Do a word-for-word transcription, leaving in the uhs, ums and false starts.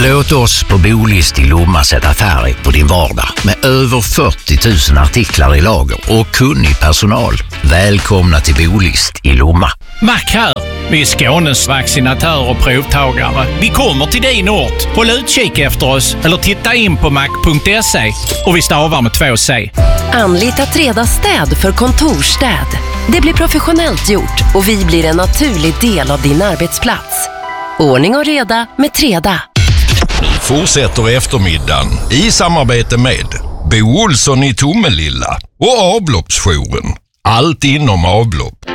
Låt oss på Bolist i Lomma sätta färg på din vardag med över fyrtio tusen artiklar i lager och kunnig personal. Välkomna till Bolist i Lomma. Mac här. Vi är Skånes vaccinatör och provtagare. Vi kommer till din ort. Håll utkik efter oss eller titta in på mac punkt se och vi stavar med två C. Anlita Treda städ för kontorsstäd. Det blir professionellt gjort och vi blir en naturlig del av din arbetsplats. Ordning och reda med Treda. Fortsätter eftermiddagen i samarbete med Bo Olsson i Tomelilla och avloppsjouren. Allt inom avlopp.